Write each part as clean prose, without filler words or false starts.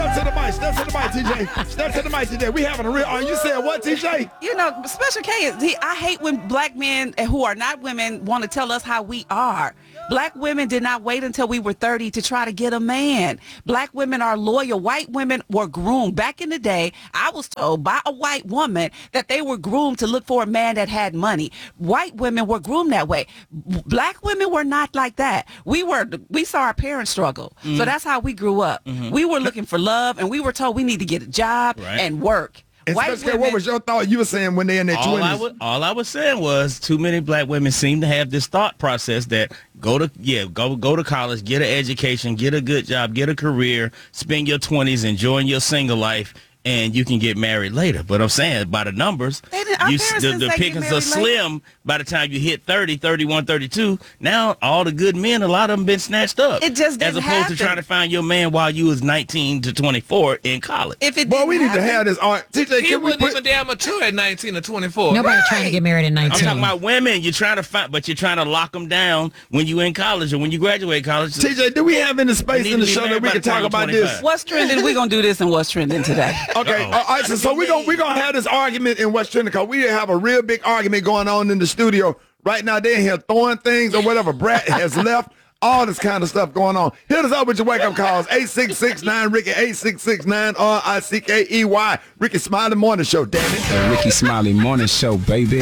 Step to the mic. Step to the mic, TJ. Step to the mic, TJ. We having a real. Are you saying what, TJ? You know, Special K is. I hate when black men who are not women want to tell us how we are. Black women did not wait until we were 30 to try to get a man. Black women are loyal. White women were groomed. Back in the day, I was told by a white woman that they were groomed to look for a man that had money. White women were groomed that way. Black women were not like that. We saw our parents struggle. So that's how we grew up. We were looking for love, and we were told we need to get a job and work. White women, what was your thought? You were saying when they're in their 20s. All I was saying was too many black women seem to have this thought process that go to college, get an education, get a good job, get a career, spend your 20s enjoying your single life, and you can get married later. But I'm saying by the numbers, the pickings are slim by the time you hit 30, 31, 32. Now all the good men, a lot of them been snatched up. It just didn't as opposed happen. to trying to find your man while you was 19 to 24 in college. Well, we need to have this. TJ, He wasn't even damn mature at 19 or 24. Nobody trying to get married at 19. I'm talking about women. You're trying to find, but you're trying to lock them down when you in college or when you graduate college. TJ, do we have any space in the show that we can talk about this? What's trending? We're going to do this in What's Trending today. Okay. All right, so we're gonna have this argument in West Trending because we have a real big argument going on in the studio right now. They're in here throwing things or whatever. Brad has left. All this kind of stuff going on. Hit us up with your wake-up calls. 866-9-RICKY, 866-9-RICKEY. Ricky Smiley Morning Show, damn it. The Ricky Smiley Morning Show, baby.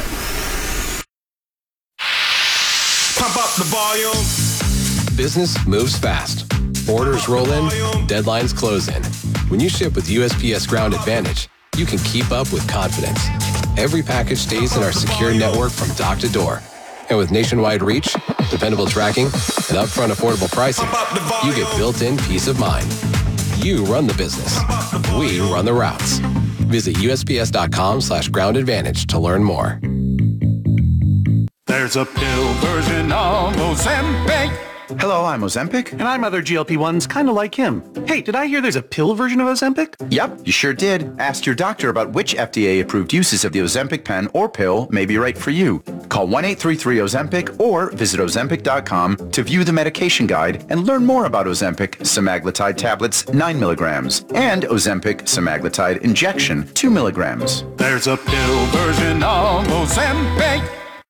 Pump up the volume. Business moves fast. Orders roll in, deadlines close in. When you ship with USPS Ground Advantage, you can keep up with confidence. Every package stays in our secure network from dock to door. And with nationwide reach, dependable tracking, and upfront affordable pricing, you get built-in peace of mind. You run the business. We run the routes. Visit USPS.com/Ground Advantage to learn more. There's a pill version of Ozempic. Hello, I'm Ozempic. And I'm other GLP-1s kind of like him. Hey, did I hear there's a pill version of Ozempic? Yep, you sure did. Ask your doctor about which FDA-approved uses of the Ozempic pen or pill may be right for you. Call 1-833-OZEMPIC or visit Ozempic.com to view the medication guide and learn more about Ozempic semaglutide tablets 9 milligrams and Ozempic semaglutide injection 2 milligrams. There's a pill version of Ozempic.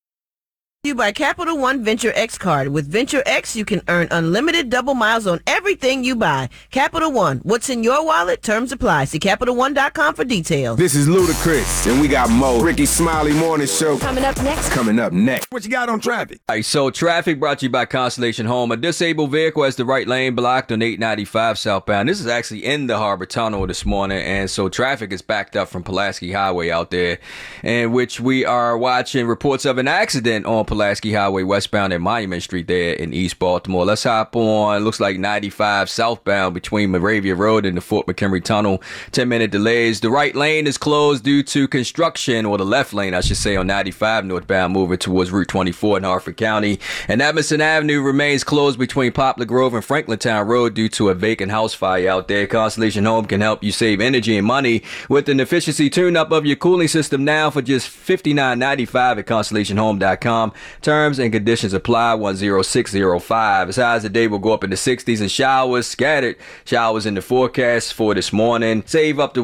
You buy Capital One Venture X card. With Venture X, you can earn unlimited double miles on everything you buy. Capital One, what's in your wallet? Terms apply. See CapitalOne.com for details. This is Ludacris, and we got more Ricky Smiley Morning Show coming up next. What you got on traffic? All right, so traffic brought to you by Constellation Home. A disabled vehicle has the right lane blocked on 895 southbound. This is actually in the Harbor Tunnel this morning, and so traffic is backed up from Pulaski Highway out there, in which we are watching reports of an accident on Pulaski Highway westbound at Monument Street there in East Baltimore. Let's hop on, looks like 95 southbound between Moravia Road and the Fort McHenry Tunnel. 10-minute delays. The right lane is closed due to construction, or the left lane, I should say, on 95 northbound moving towards Route 24 in Harford County. And Emerson Avenue remains closed between Poplar Grove and Franklintown Road due to a vacant house fire out there. Constellation Home can help you save energy and money with an efficiency tune-up of your cooling system now for just $59.95 at ConstellationHome.com. Terms and conditions apply. 10605. As high as the day will go up in the 60s and showers scattered. Showers in the forecast for this morning. Save up to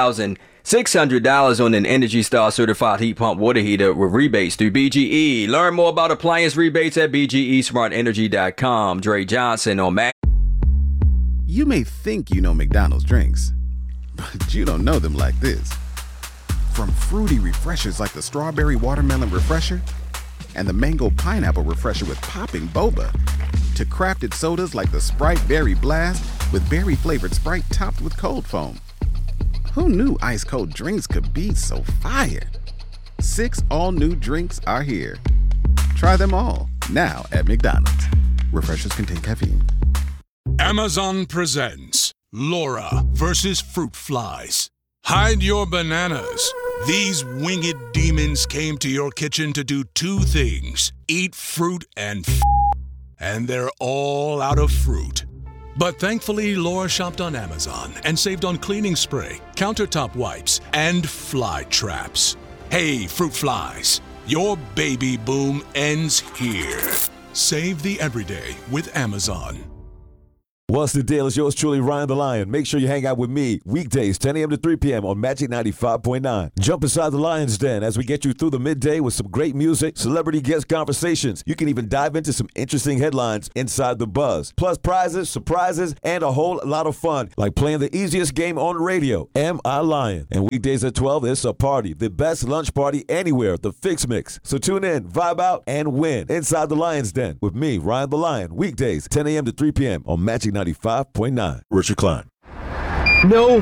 $1,600 on an Energy Star certified heat pump water heater with rebates through BGE. Learn more about appliance rebates at BGESmartEnergy.com. Dre Johnson on Mac. You may think you know McDonald's drinks, but you don't know them like this. From fruity refreshers like the Strawberry Watermelon Refresher and the Mango Pineapple Refresher with popping boba, to crafted sodas like the Sprite Berry Blast with berry-flavored Sprite topped with cold foam. Who knew ice-cold drinks could be so fire? 6 all-new drinks are here. Try them all, now at McDonald's. Refreshers contain caffeine. Amazon presents Laura versus Fruit Flies. Hide your bananas. These winged demons came to your kitchen to do 2 things: eat fruit and they're all out of fruit. But thankfully, Laura shopped on Amazon and saved on cleaning spray, countertop wipes, and fly traps. Hey, fruit flies, your baby boom ends here. Save the everyday with Amazon. What's the deal? It's yours truly, Ryan the Lion. Make sure you hang out with me weekdays, 10 a.m. to 3 p.m. on Magic 95.9. Jump inside the Lion's Den as we get you through the midday with some great music, celebrity guest conversations. You can even dive into some interesting headlines inside the buzz. Plus prizes, surprises, and a whole lot of fun, like playing the easiest game on radio, Am I Lion? And weekdays at 12, it's a party. The best lunch party anywhere, the Fix Mix. So tune in, vibe out, and win inside the Lion's Den with me, Ryan the Lion. Weekdays, 10 a.m. to 3 p.m. on Magic 95.9. Richard Klein. No